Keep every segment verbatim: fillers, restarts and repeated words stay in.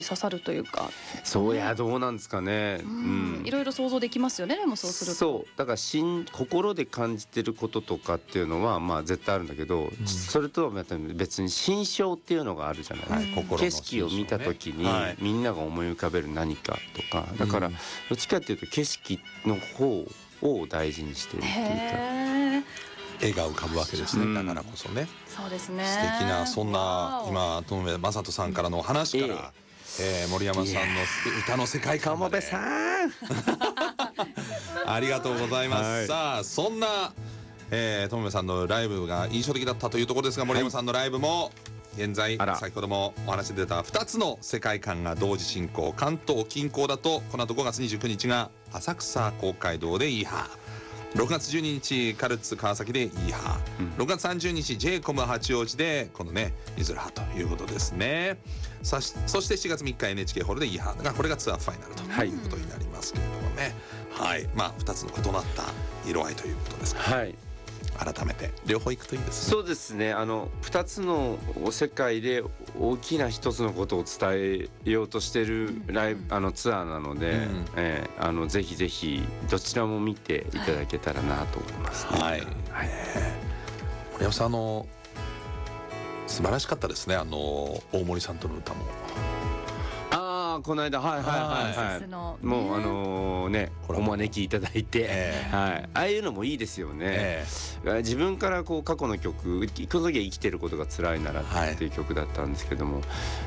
刺さるというか。 そうやどうなんですかね。 ううんん、 いろいろ想像できますよね。でもそうすると。 そうだから心心で感じてることとかっていうのはまあ絶対あるんだけど、 うん、 それとはまた別に心象っていうのがあるじゃない、 はい、心の景色を見た時に、 はい、 みんなが思い浮かべる何かとかだから、 うん、 どっちかっていうと景色の方を大事にしてるっていうか。 へ絵が浮かぶわけですね、 うん、 だからこそね。 そうですね。 素敵なそんな今友部正人さんからのお話から、えー、森山さんの歌の世界観まで。 友部さんありがとうございます、 はい、 さあそんな、えー、友部さんのライブが印象的だったというところですが、森山さんのライブも現在先ほどもお話出たふたつの世界観が同時進行。関東近郊だとこの後ごがつにじゅうくにちが浅草公会堂でイーハー、ろくがつじゅうににちカルツ川崎でイーハー、うん、ろくがつさんじゅうににち ジェイコム 八王子でこのねイズルハということですね。そし、そしてしちがつみっか エヌエイチケー ホールでイーハーがこれがツアーファイナルということになりますけれどもね、はい、まあふたつの異なった色合いということですから、はい、改めて両方行くといいですね。 そうですね。あのふたつの世界で大きなひとつのことを伝えようとしてるライブ、あのツアーなので、うん、えー、あのぜひぜひどちらも見ていただけたらなと思いますね。 はい、はい、森山さん、あの素晴らしかったですね、あの大森さんとの歌も。 ああこの間はいはいはいはい、もうあのねお招きいただいて、えー、はい、ああいうのもいいですよね、えー、自分からこう過去の曲、この時は生きてることが辛いならっていう曲だったんですけども、はい、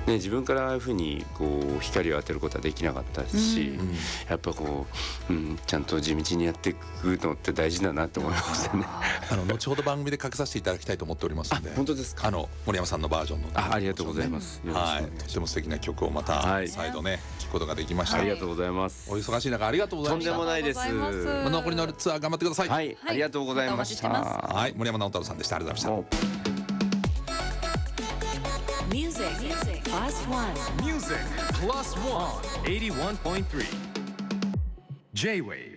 ね、自分からああいうふうにこう光を当てることはできなかったし、うん、やっぱこう、うん、ちゃんと地道にやっていくのって大事だなって思いましたね。 あの後ほど番組でかけさせていただきたいと思っておりますので。 本当ですか。 あの森山さんのバージョンの、ね、 あ, ありがとうございます、 はい、とても素敵な曲をまた、はい、再度ね聞くことができました、 はい、ありがとうございます。 お忙しい中ありがとうございました。 とんでもないです。 残りのツアー頑張ってください。 はい、ありがとうございました。 はい、森山直太朗さんでした。ありがとうございました。 Music Plus One Music Plus One eighty-one point three J-Wave